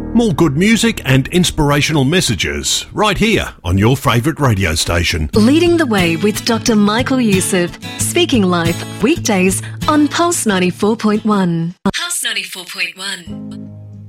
More good music and inspirational messages right here on your favourite radio station. Leading the Way with Dr. Michael Youssef. Speaking Life, weekdays on Pulse 94.1. Pulse 94.1.